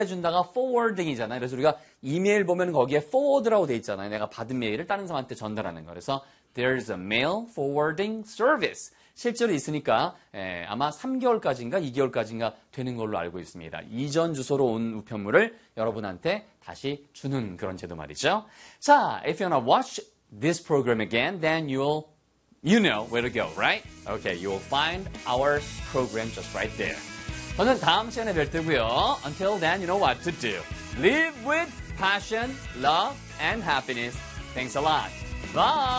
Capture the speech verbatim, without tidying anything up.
해준다가 forwarding이잖아요. 그래서 우리가 이메일 보면 거기에 forward라고 돼 있잖아요. 내가 받은 메일을 다른 사람한테 전달하는 거. 그래서 there's a mail forwarding service. 실제로 있으니까 에, 아마 삼 개월까지인가 이 개월까지인가 되는 걸로 알고 있습니다. 이전 주소로 온 우편물을 여러분한테 다시 주는 그런 제도 말이죠. 자, if you wanna watch this program again, then you'll you know where to go, right? Okay, you will find our program just right there. 저는 다음 시간에 뵐 때고요. Until then, you know what to do. Live with passion, love, and happiness. Thanks a lot. Bye!